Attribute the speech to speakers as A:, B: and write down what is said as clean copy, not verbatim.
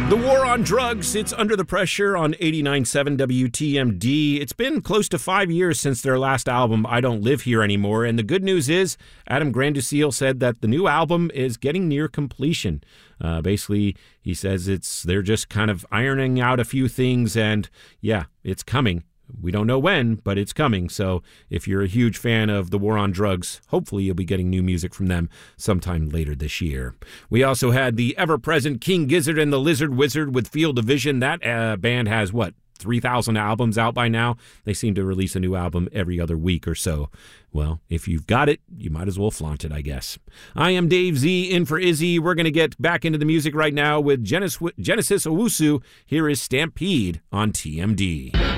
A: The War on Drugs, it's Under the Pressure on 89.7 WTMD. It's been close to 5 years since their last album, I Don't Live Here Anymore, and the good news is Adam Granduciel said that the new album is getting near completion. Basically, he says they're just kind of ironing out a few things, and yeah, it's coming. We don't know when, but it's coming. So if you're a huge fan of The War on Drugs, hopefully you'll be getting new music from them sometime later this year. We also had the ever-present King Gizzard and the Lizard Wizard with Field of Vision. That band has, 3,000 albums out by now? They seem to release a new album every other week or so. Well, if you've got it, you might as well flaunt it, I guess. I am Dave Z, in for Izzy. We're going to get back into the music right now with Genesis Owusu. Here is Stampede on TMD.